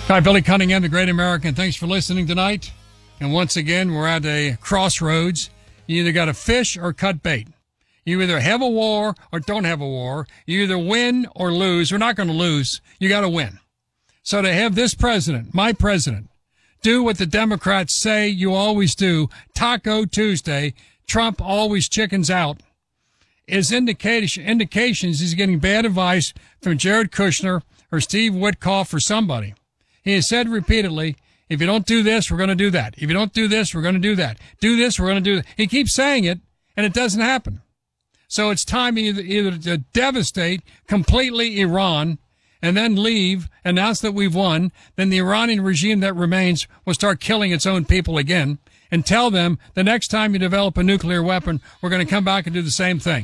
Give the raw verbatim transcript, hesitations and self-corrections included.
Hi, Billy Cunningham, the Great American. Thanks for listening tonight. And once again, we're at a crossroads. You either got to fish or cut bait. You either have a war or don't have a war. You either win or lose. We're not going to lose. You got to win. So to have this president, my president, do what the Democrats say you always do, Taco Tuesday, Trump always chickens out, is indication, indications he's getting bad advice from Jared Kushner or Steve Witkoff or somebody. He has said repeatedly, if you don't do this, we're going to do that. If you don't do this, we're going to do that. Do this, we're going to do that. He keeps saying it, and it doesn't happen. So it's time either, either to devastate completely Iran and then leave, announce that we've won, then the Iranian regime that remains will start killing its own people again, and tell them the next time you develop a nuclear weapon, we're going to come back and do the same thing.